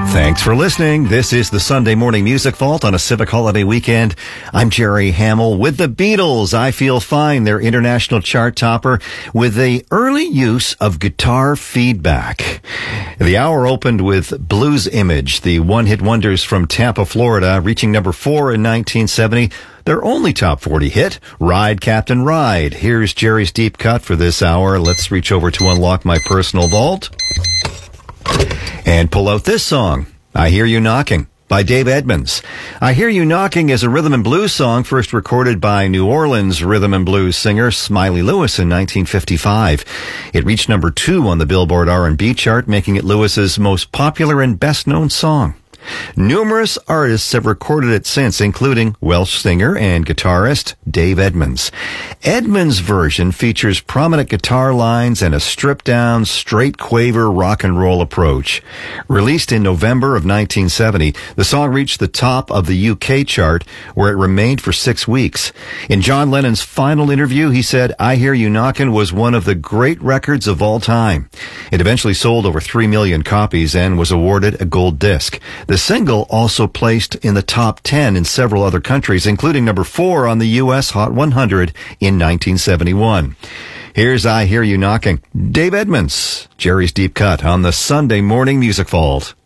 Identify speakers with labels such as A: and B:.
A: Thanks for listening. This is the Sunday Morning Music Vault on a civic holiday weekend. I'm Jerry Hamill with the Beatles. I Feel Fine, their international chart topper, with the early use of guitar feedback. The hour opened with Blues Image, the one-hit wonders from Tampa, Florida, reaching number 4 in 1970. Their only top 40 hit, Ride, Captain, Ride. Here's Jerry's deep cut for this hour. Let's reach over to unlock my personal vault and pull out this song, I Hear You Knocking, by Dave Edmunds. I Hear You Knocking is a rhythm and blues song first recorded by New Orleans rhythm and blues singer Smiley Lewis in 1955. It reached number 2 on the Billboard R&B chart, making it Lewis's most popular and best-known song. Numerous artists have recorded it since, including Welsh singer and guitarist Dave Edmunds. Edmunds' version features prominent guitar lines and a stripped-down, straight quaver rock and roll approach. Released in November of 1970, the song reached the top of the UK chart, where it remained for 6 weeks. In John Lennon's final interview, he said, I Hear You Knockin' was one of the great records of all time. It eventually sold over 3 million copies and was awarded a gold disc. The single also placed in the top 10 in several other countries, including number 4 on the U.S. Hot 100 in 1971. Here's I Hear You Knocking. Dave Edmunds, Jerry's Deep Cut on the Sunday Morning Music Vault.